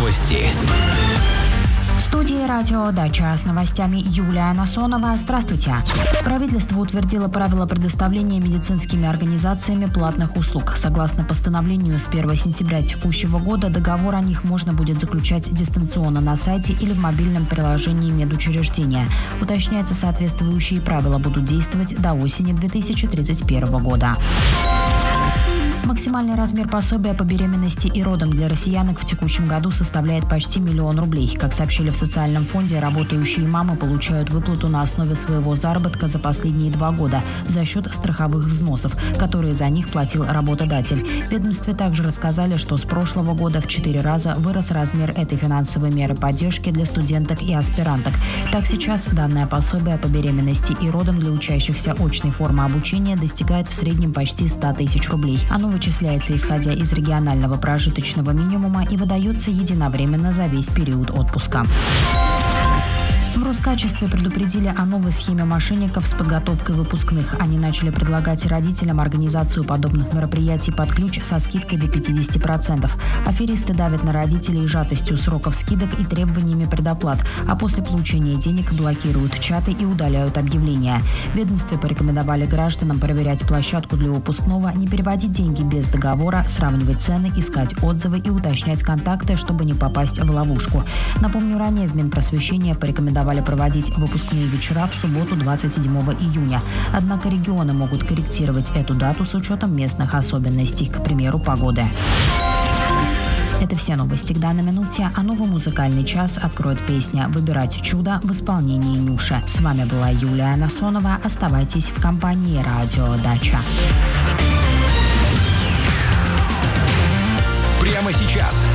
Новости. В студии «Радио Дача» с новостями Юлия Насонова. Здравствуйте. Правительство утвердило правила предоставления медицинскими организациями платных услуг. Согласно постановлению, с 1 сентября текущего года договор о них можно будет заключать дистанционно на сайте или в мобильном приложении медучреждения. Уточняется, соответствующие правила будут действовать до осени 2031 года. Максимальный размер пособия по беременности и родам для россиянок в текущем году составляет почти 1 000 000 рублей. Как сообщили в социальном фонде, работающие мамы получают выплату на основе своего заработка за последние 2 года за счет страховых взносов, которые за них платил работодатель. В ведомстве также рассказали, что с прошлого года в 4 раза вырос размер этой финансовой меры поддержки для студенток и аспиранток. Так сейчас данное пособие по беременности и родам для учащихся очной формы обучения достигает в среднем почти 100 000 рублей. Оно вычисляется исходя из регионального прожиточного минимума и выдается единовременно за весь период отпуска. В Роскачестве предупредили о новой схеме мошенников с подготовкой выпускных. Они начали предлагать родителям организацию подобных мероприятий под ключ со скидкой до 50%. Аферисты давят на родителей сжатостью сроков скидок и требованиями предоплат, а после получения денег блокируют чаты и удаляют объявления. В ведомстве порекомендовали гражданам проверять площадку для выпускного, не переводить деньги без договора, сравнивать цены, искать отзывы и уточнять контакты, чтобы не попасть в ловушку. Напомню, ранее в Минпросвещение порекомендовали проводить выпускные вечера в субботу 27 июня. Однако регионы могут корректировать эту дату с учетом местных особенностей, к примеру, погоды. Это все новости к данной минуте, а новый музыкальный час откроет песня «Выбирать чудо» в исполнении Нюши. С вами была Юлия Насонова. Оставайтесь в компании «Радио Дача». Прямо сейчас